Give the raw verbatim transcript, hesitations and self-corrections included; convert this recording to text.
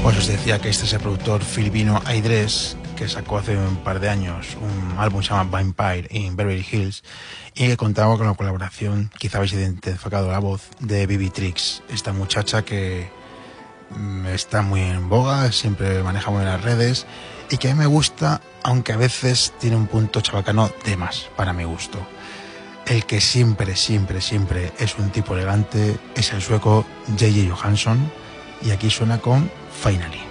Pues os decía que este es el productor filipino Idris, que sacó hace un par de años un álbum que se llama Vampire in Beverly Hills y que contaba con la colaboración, quizá habéis identificado la voz, de Bibi Trix, esta muchacha que está muy en boga, siempre maneja muy bien las redes y que a mí me gusta, aunque a veces tiene un punto chabacano de más para mi gusto. El que siempre, siempre, siempre es un tipo elegante es el sueco J J Johansson, y aquí suena con Finally.